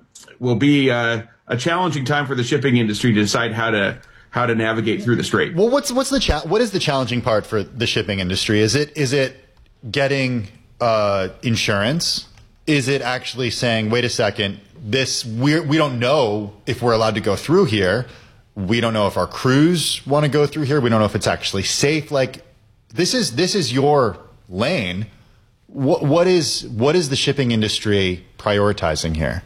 a challenging time for the shipping industry to decide how to navigate through the Strait. Well, what is the challenging part for the shipping industry? Is it getting insurance? Is it actually saying, wait a second, we don't know if we're allowed to go through here. We don't know if our crews want to go through here. We don't know if it's actually safe. Like, this is your lane. What is the shipping industry prioritizing here?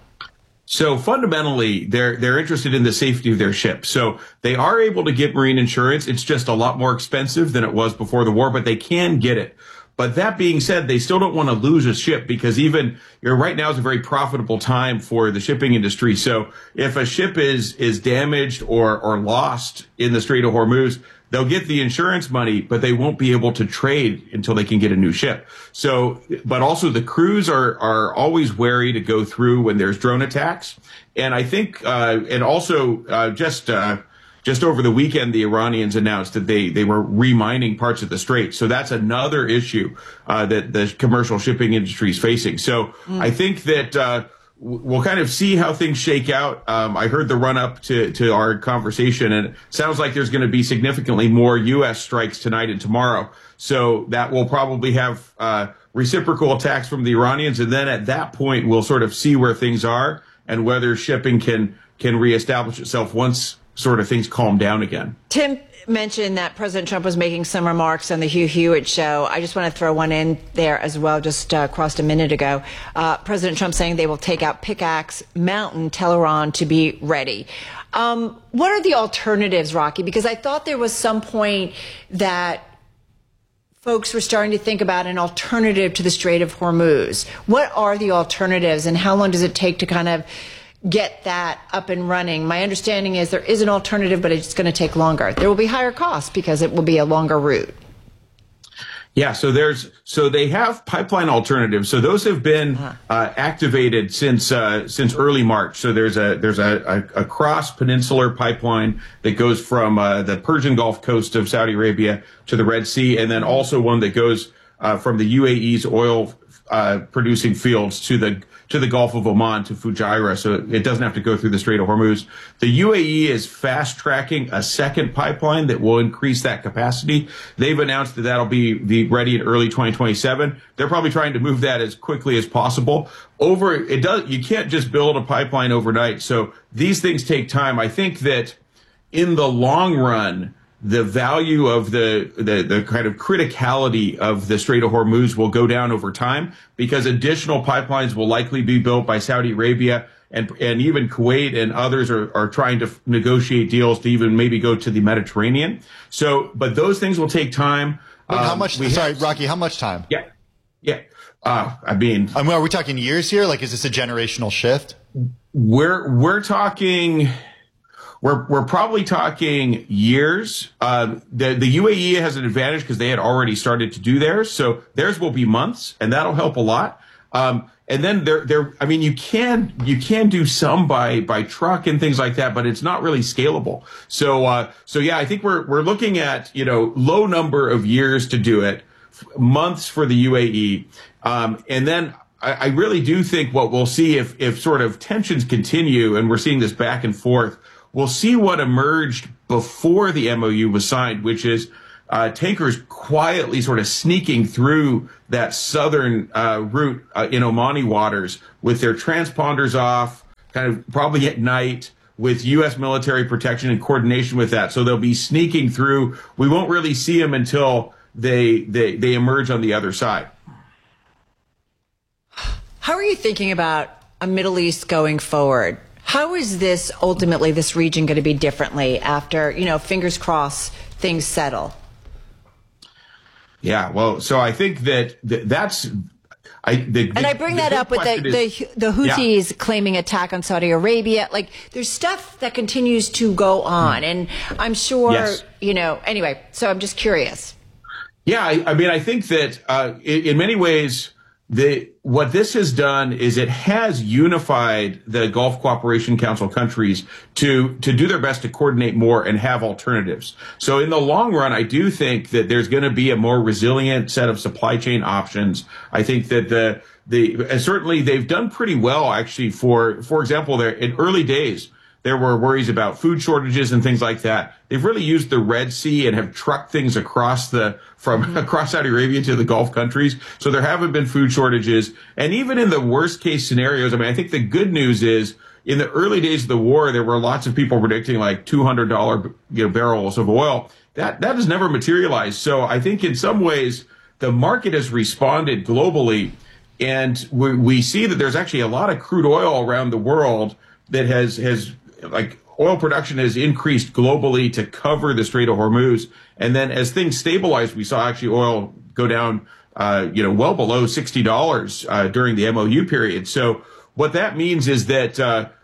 So fundamentally, they're interested in the safety of their ships. So they are able to get marine insurance. It's just a lot more expensive than it was before the war, but they can get it. But that being said, they still don't want to lose a ship because even right now is a very profitable time for the shipping industry. So if a ship is damaged or lost in the Strait of Hormuz, they'll get the insurance money, but they won't be able to trade until they can get a new ship. So, but also the crews are always wary to go through when there's drone attacks. And I think, and also just over the weekend, the Iranians announced that they were remining parts of the Strait. So that's another issue that the commercial shipping industry is facing. So I think that we'll kind of see how things shake out. I heard the run up to our conversation, and it sounds like there's going to be significantly more U.S. strikes tonight and tomorrow. So that will probably have reciprocal attacks from the Iranians. And then at that point, we'll sort of see where things are and whether shipping can reestablish itself once sort of things calm down again. Tim mentioned that President Trump was making some remarks on the Hugh Hewitt show. I just want to throw one in there as well, just crossed a minute ago. President Trump saying they will take out Pickaxe Mountain, tell Iran to be ready. What are the alternatives, Rocky? Because I thought there was some point that folks were starting to think about an alternative to the Strait of Hormuz. What are the alternatives, and how long does it take to kind of get that up and running? My understanding is there is an alternative, but it's going to take longer. There will be higher costs because it will be a longer route. Yeah, so they have pipeline alternatives. So those have been activated since early March. So there's a cross peninsular pipeline that goes from the Persian Gulf coast of Saudi Arabia to the Red Sea, and then also one that goes from the UAE's oil producing fields to the Gulf of Oman, to Fujairah, so it doesn't have to go through the Strait of Hormuz. The UAE is fast-tracking a second pipeline that will increase that capacity. They've announced that that'll be ready in early 2027. They're probably trying to move that as quickly as possible. You can't just build a pipeline overnight, so these things take time. I think that in the long run, the value of the kind of criticality of the Strait of Hormuz will go down over time because additional pipelines will likely be built by Saudi Arabia, and even Kuwait and others are trying to negotiate deals to even maybe go to the Mediterranean. So, but those things will take time. How much? Rocky, how much time? Yeah. I mean, are we talking years here? Like, is this a generational shift? We're talking we're probably talking years. The UAE has an advantage because they had already started to do theirs, so theirs will be months, and that'll help a lot. And then I mean, you can do some by truck and things like that, but it's not really scalable. So yeah, I think we're looking at, low number of years to do it, months for the UAE. And then I really do think what we'll see if sort of tensions continue and we're seeing this back and forth, we'll see what emerged before the MOU was signed, which is tankers quietly sort of sneaking through that southern route in Omani waters with their transponders off, kind of probably at night, with U.S. military protection and coordination with that. So they'll be sneaking through. We won't really see them until they emerge on the other side. How are you thinking about a Middle East going forward? How is this region going to be differently after, fingers crossed, things settle? Yeah, well, so I think that's. I bring that up with the Houthis claiming attack on Saudi Arabia. Like, there's stuff that continues to go on, and I'm sure, anyway, so I'm just curious. Yeah, I mean, I think that in many ways, what this has done is it has unified the Gulf Cooperation Council countries to do their best to coordinate more and have alternatives. So in the long run, I do think that there's going to be a more resilient set of supply chain options. I think that certainly they've done pretty well, actually, for example, in early days, there were worries about food shortages and things like that. They've really used the Red Sea and have trucked things across Saudi Arabia to the Gulf countries. So there haven't been food shortages. And even in the worst case scenarios, I mean, I think the good news is in the early days of the war, there were lots of people predicting like $200 barrels of oil. That has never materialized. So I think in some ways the market has responded globally, and we see that there's actually a lot of crude oil around the world that has like oil production has increased globally to cover the Strait of Hormuz. And then as things stabilized, we saw actually oil go down, well below $60 during the MOU period. So what that means is that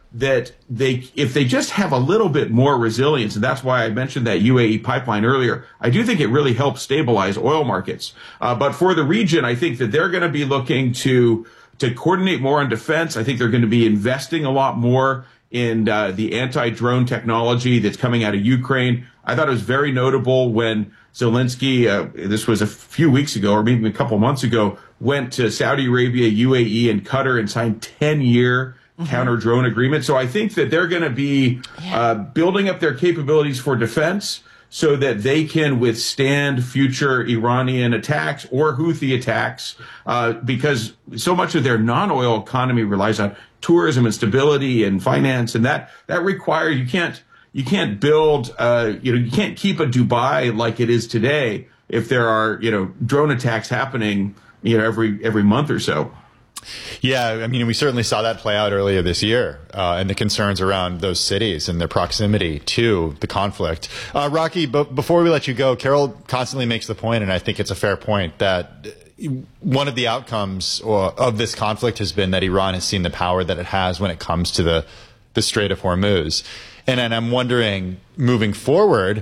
if they just have a little bit more resilience, and that's why I mentioned that UAE pipeline earlier, I do think it really helps stabilize oil markets. But for the region, I think that they're going to be looking to coordinate more on defense. I think they're going to be investing a lot more in the anti-drone technology that's coming out of Ukraine. I thought it was very notable when Zelensky, this was a few weeks ago or maybe a couple months ago, went to Saudi Arabia, UAE, and Qatar and signed 10-year counter-drone agreement. So I think that they're going to be building up their capabilities for defense so that they can withstand future Iranian attacks or Houthi attacks, because so much of their non-oil economy relies on tourism and stability and finance, and that requires you can't build you can't keep a Dubai like it is today if there are drone attacks happening every month or so. Yeah, I mean, we certainly saw that play out earlier this year, and the concerns around those cities and their proximity to the conflict. Rocky, but before we let you go, Carol constantly makes the point, and I think it's a fair point, that one of the outcomes of this conflict has been that Iran has seen the power that it has when it comes to the Strait of Hormuz. And I'm wondering, moving forward,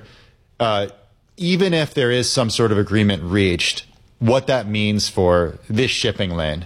even if there is some sort of agreement reached, what that means for this shipping lane.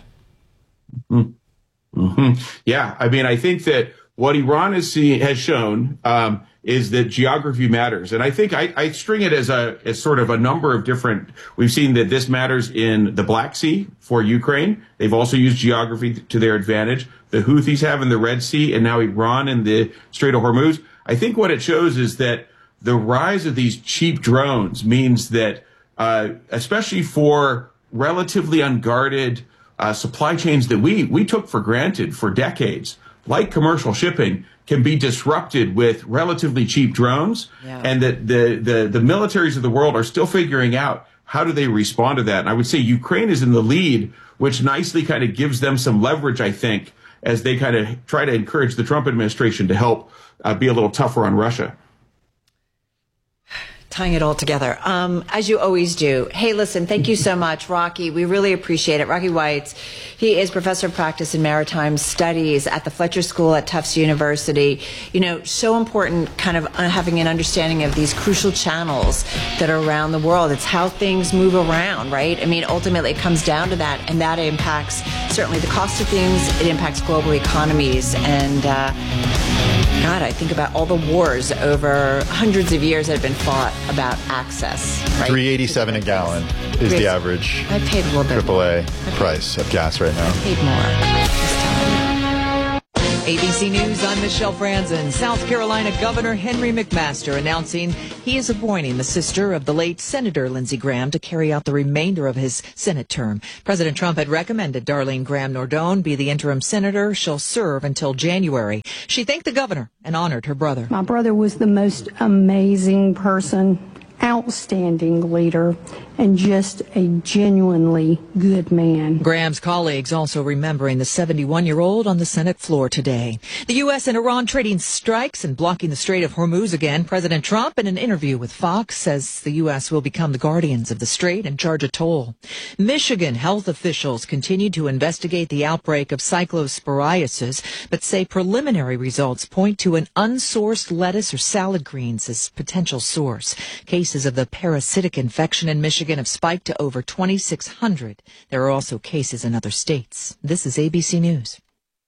Mm-hmm. Yeah, I mean, I think that what Iran has shown is that geography matters, and I think I string it as sort of a number of different. We've seen that this matters in the Black Sea for Ukraine. They've also used geography to their advantage. The Houthis have in the Red Sea, and now Iran in the Strait of Hormuz. I think what it shows is that the rise of these cheap drones means that, especially for relatively unguarded supply chains that we took for granted for decades, like commercial shipping, can be disrupted with relatively cheap drones, and that the militaries of the world are still figuring out how do they respond to that. And I would say Ukraine is in the lead, which nicely kind of gives them some leverage, I think, as they kind of try to encourage the Trump administration to help be a little tougher on Russia. tying it all together, as you always do. Hey, listen, thank you so much, Rocky. We really appreciate it. Rocky Weitz, he is professor of practice in maritime studies at the Fletcher School at Tufts University. You know, so important kind of having an understanding of these crucial channels that are around the world. It's how things move around, right? I mean, ultimately it comes down to that, and that impacts certainly the cost of things. It impacts global economies, and God, I think about all the wars over hundreds of years that have been fought about access. Right? $3.87 a gallon is the average. I paid a little bit AAA price of gas right now. I paid more. ABC News, I'm Michelle Franzen. South Carolina Governor Henry McMaster announcing he is appointing the sister of the late Senator Lindsey Graham to carry out the remainder of his Senate term. President Trump had recommended Darlene Graham-Nordone be the interim senator. She'll serve until January. She thanked the governor and honored her brother. My brother was the most amazing person, outstanding leader, and just a genuinely good man. Graham's colleagues also remembering the 71-year-old on the Senate floor today. The U.S. and Iran trading strikes and blocking the Strait of Hormuz again. President Trump, in an interview with Fox, says the U.S. will become the guardians of the strait and charge a toll. Michigan health officials continue to investigate the outbreak of cyclosporiasis, but say preliminary results point to an unsourced lettuce or salad greens as potential source. Cases of the parasitic infection in Michigan have spiked to over 2,600. There are also cases in other states. This is ABC News.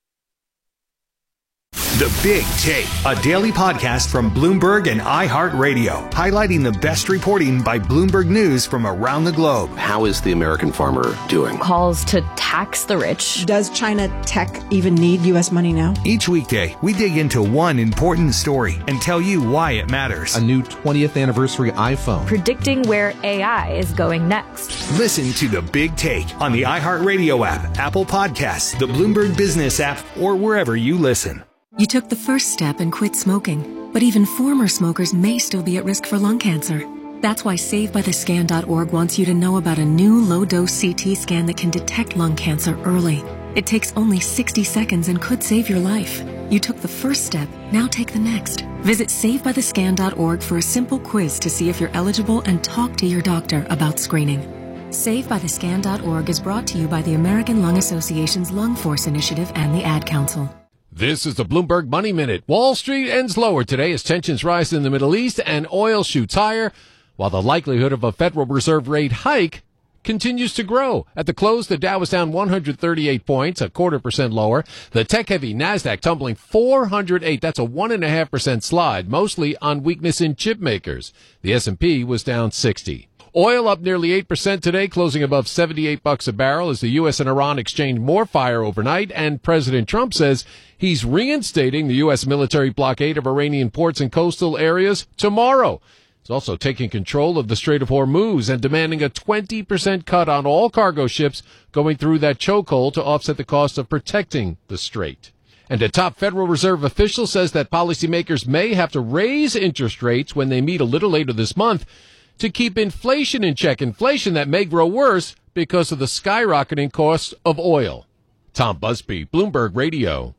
The Big Take, a daily podcast from Bloomberg and iHeartRadio, highlighting the best reporting by Bloomberg News from around the globe. How is the American farmer doing? Calls to tax the rich. Does China tech even need U.S. money now? Each weekday, we dig into one important story and tell you why it matters. A new 20th anniversary iPhone. Predicting where AI is going next. Listen to The Big Take on the iHeartRadio app, Apple Podcasts, the Bloomberg Business app, or wherever you listen. You took the first step and quit smoking, but even former smokers may still be at risk for lung cancer. That's why SaveByTheScan.org wants you to know about a new low-dose CT scan that can detect lung cancer early. It takes only 60 seconds and could save your life. You took the first step, now take the next. Visit SaveByTheScan.org for a simple quiz to see if you're eligible and talk to your doctor about screening. SaveByTheScan.org is brought to you by the American Lung Association's Lung Force Initiative and the Ad Council. This is the Bloomberg Money Minute. Wall Street ends lower today as tensions rise in the Middle East and oil shoots higher, while the likelihood of a Federal Reserve rate hike continues to grow. At the close, the Dow was down 138 points, 0.25% lower. The tech-heavy NASDAQ tumbling 408. That's a 1.5% slide, mostly on weakness in chip makers. The S&P was down 60. Oil up nearly 8% today, closing above $78 a barrel as the U.S. and Iran exchanged more fire overnight, and President Trump says he's reinstating the U.S. military blockade of Iranian ports and coastal areas tomorrow. He's also taking control of the Strait of Hormuz and demanding a 20% cut on all cargo ships going through that chokehold to offset the cost of protecting the strait. And a top Federal Reserve official says that policymakers may have to raise interest rates when they meet a little later this month to keep inflation in check, inflation that may grow worse because of the skyrocketing cost of oil. Tom Busby, Bloomberg Radio.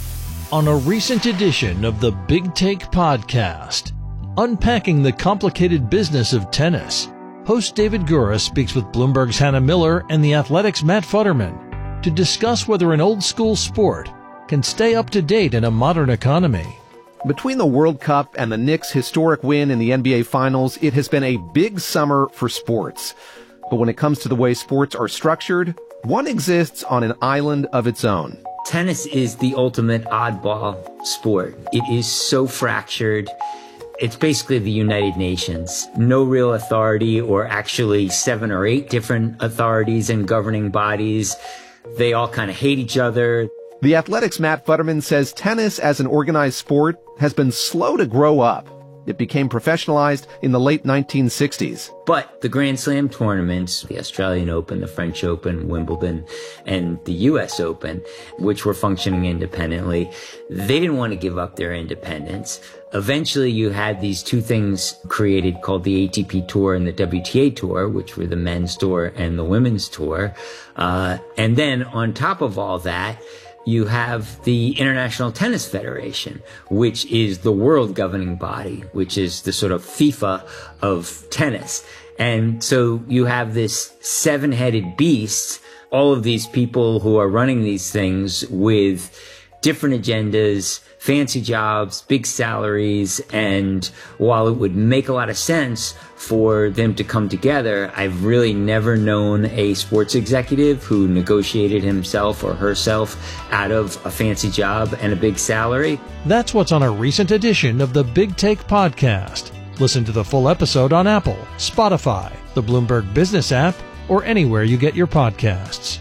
On a recent edition of the Big Take podcast, unpacking the complicated business of tennis, host David Gura speaks with Bloomberg's Hannah Miller and The Athletic's Matt Futterman to discuss whether an old-school sport can stay up to date in a modern economy. Between the World Cup and the Knicks' historic win in the NBA Finals, it has been a big summer for sports. But when it comes to the way sports are structured, one exists on an island of its own. Tennis is the ultimate oddball sport. It is so fractured. It's basically the United Nations. No real authority, or actually 7 or 8 different authorities and governing bodies. They all kind of hate each other. The Athletic's Matt Futterman says tennis as an organized sport has been slow to grow up. It became professionalized in the late 1960s. But the Grand Slam tournaments, the Australian Open, the French Open, Wimbledon, and the US Open, which were functioning independently, they didn't want to give up their independence. Eventually, you had these two things created called the ATP Tour and the WTA Tour, which were the men's tour and the women's tour. And then on top of all that, you have the International Tennis Federation, which is the world governing body, which is the sort of FIFA of tennis. And so you have this seven-headed beast, all of these people who are running these things with different agendas, fancy jobs, big salaries, and while it would make a lot of sense for them to come together, I've really never known a sports executive who negotiated himself or herself out of a fancy job and a big salary. That's what's on a recent edition of the Big Take podcast. Listen to the full episode on Apple, Spotify, the Bloomberg Business app, or anywhere you get your podcasts.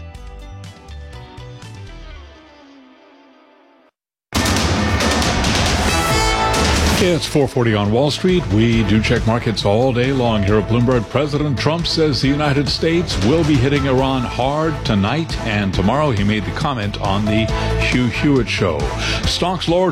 It's 4:40 on Wall Street. We do check markets all day long here at Bloomberg. President Trump says the United States will be hitting Iran hard tonight and tomorrow. He made the comment on the Hugh Hewitt show. Stocks lower